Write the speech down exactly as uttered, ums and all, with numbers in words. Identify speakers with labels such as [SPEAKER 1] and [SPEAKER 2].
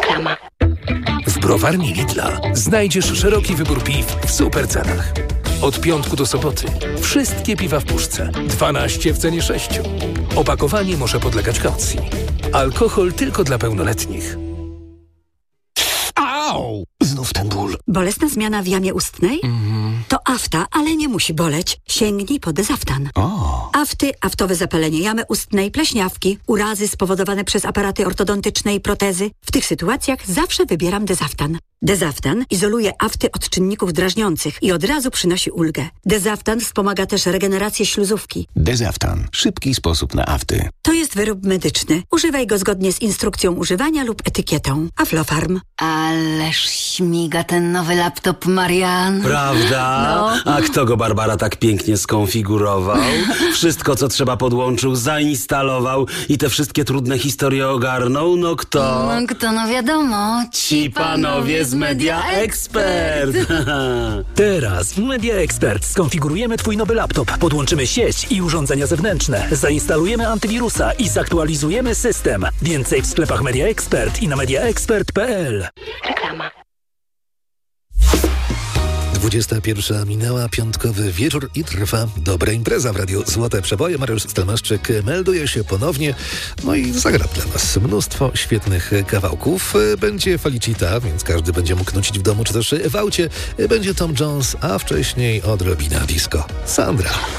[SPEAKER 1] Reklama.
[SPEAKER 2] W browarni Lidla znajdziesz szeroki wybór piw w super cenach. Od piątku do soboty wszystkie piwa w puszce. dwanaście w cenie sześciu. Opakowanie może podlegać kaucji. Alkohol tylko dla pełnoletnich.
[SPEAKER 3] Au! Znów ten ból.
[SPEAKER 4] Bolesna zmiana w jamie ustnej?
[SPEAKER 3] Mhm.
[SPEAKER 4] To afta, ale nie musi boleć. Sięgnij po Dezaftan.
[SPEAKER 3] O.
[SPEAKER 4] Afty, aftowe zapalenie jamy ustnej, pleśniawki, urazy spowodowane przez aparaty ortodontyczne i protezy. W tych sytuacjach zawsze wybieram Dezaftan. Dezaftan izoluje afty od czynników drażniących i od razu przynosi ulgę. Dezaftan wspomaga też regenerację śluzówki.
[SPEAKER 3] Dezaftan. Szybki sposób na afty.
[SPEAKER 4] To jest wyrób medyczny. Używaj go zgodnie z instrukcją używania lub etykietą. Aflofarm.
[SPEAKER 1] Ależ śmiga ten nowy laptop, Marian.
[SPEAKER 5] Prawda?
[SPEAKER 1] No.
[SPEAKER 5] A kto go, Barbara, tak pięknie skonfigurował? Wszystko, co trzeba, podłączył, zainstalował i te wszystkie trudne historie ogarnął? No kto?
[SPEAKER 1] No kto, no wiadomo.
[SPEAKER 5] Ci panowie z Media Expert.
[SPEAKER 6] Teraz w Media Expert skonfigurujemy Twój nowy laptop, podłączymy sieć i urządzenia zewnętrzne, zainstalujemy antywirusa i zaktualizujemy system. Więcej w sklepach Media Expert i na mediaexpert kropka p l.
[SPEAKER 1] Reklama.
[SPEAKER 2] dwudziesta pierwsza minęła, piątkowy wieczór i trwa dobra impreza w Radiu Złote Przeboje. Mariusz Stelmaszczyk melduje się ponownie, no i zagra dla Was mnóstwo świetnych kawałków. Będzie Felicita, więc każdy będzie mógł nucić w domu czy też w aucie. Będzie Tom Jones, a wcześniej odrobina disco. Sandra.